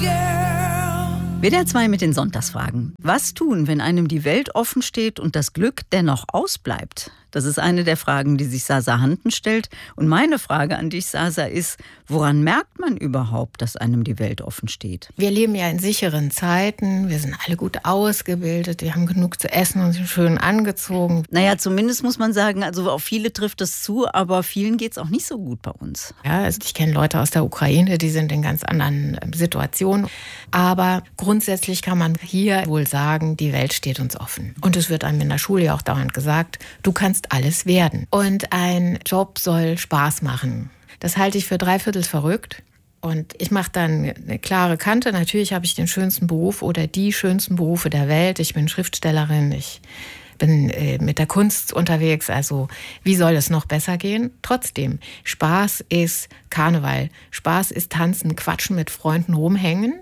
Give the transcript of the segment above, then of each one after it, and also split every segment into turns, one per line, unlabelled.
WDR 2 mit den Sonntagsfragen. Was tun, wenn einem die Welt offen steht und das Glück dennoch ausbleibt? Das ist eine der Fragen, die sich Sasa Hanten stellt. Und meine Frage an dich, Sasa, ist, woran merkt man überhaupt, dass einem die Welt offen steht?
Wir leben ja in sicheren Zeiten. Wir sind alle gut ausgebildet. Wir haben genug zu essen und sind schön angezogen.
Naja, zumindest muss man sagen, also auf viele trifft es zu, aber vielen geht es auch nicht so gut bei uns.
Ja, also ich kenne Leute aus der Ukraine, die sind in ganz anderen Situationen. Aber grundsätzlich kann man hier wohl sagen, die Welt steht uns offen. Und es wird einem in der Schule ja auch dauernd gesagt, du kannst alles werden. Und ein Job soll Spaß machen. Das halte ich für 3/4 verrückt. Und ich mache dann eine klare Kante. Natürlich habe ich den schönsten Beruf oder die schönsten Berufe der Welt. Ich bin Schriftstellerin, ich bin mit der Kunst unterwegs. Also wie soll es noch besser gehen? Trotzdem, Spaß ist Karneval. Spaß ist Tanzen, Quatschen mit Freunden, rumhängen.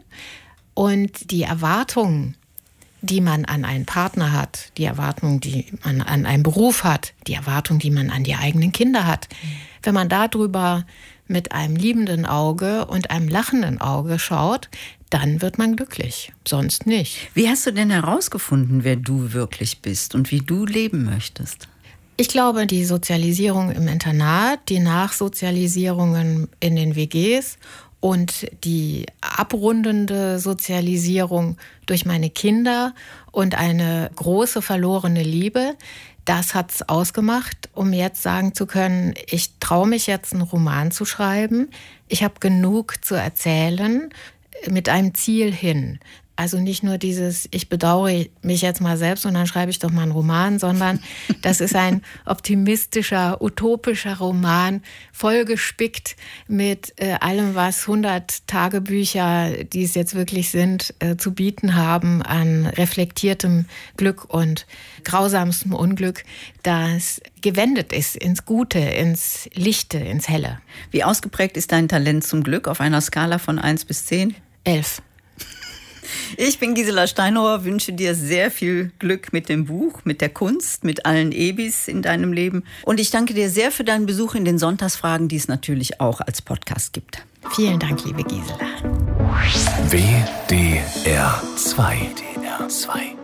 Und die Erwartungen, die man an einen Partner hat, die Erwartungen, die man an einen Beruf hat, die Erwartungen, die man an die eigenen Kinder hat. Wenn man darüber mit einem liebenden Auge und einem lachenden Auge schaut, dann wird man glücklich, sonst nicht.
Wie hast du denn herausgefunden, wer du wirklich bist und wie du leben möchtest?
Ich glaube, die Sozialisierung im Internat, die Nachsozialisierungen in den WGs und die abrundende Sozialisierung durch meine Kinder und eine große verlorene Liebe, das hat's ausgemacht, um jetzt sagen zu können, ich traue mich jetzt, einen Roman zu schreiben. Ich habe genug zu erzählen mit einem Ziel hin. Also nicht nur dieses, ich bedauere mich jetzt mal selbst und dann schreibe ich doch mal einen Roman, sondern das ist ein optimistischer, utopischer Roman, vollgespickt mit allem, was 100 Tagebücher, die es jetzt wirklich sind, zu bieten haben an reflektiertem Glück und grausamstem Unglück, das gewendet ist ins Gute, ins Lichte, ins Helle.
Wie ausgeprägt ist dein Talent zum Glück auf einer Skala von 1 bis 10?
11.
Ich bin Gisela Steinauer, wünsche dir sehr viel Glück mit dem Buch, mit der Kunst, mit allen Ebis in deinem Leben. Und ich danke dir sehr für deinen Besuch in den Sonntagsfragen, die es natürlich auch als Podcast gibt.
Vielen Dank, liebe Gisela.
WDR 2.